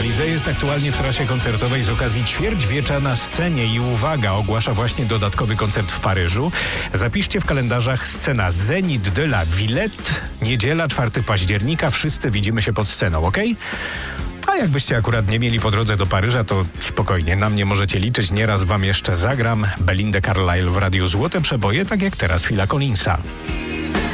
Alizé jest aktualnie w trasie koncertowej z okazji ćwierćwiecza na scenie i uwaga, ogłasza właśnie dodatkowy koncert w Paryżu. Zapiszcie w kalendarzach scena Zénith de la Villette, niedziela 4 października, wszyscy widzimy się pod sceną, okej? A jakbyście akurat nie mieli po drodze do Paryża, to spokojnie, na mnie możecie liczyć, nieraz wam jeszcze zagram Belindę Carlisle w Radiu Złote Przeboje, tak jak teraz Phila Collinsa.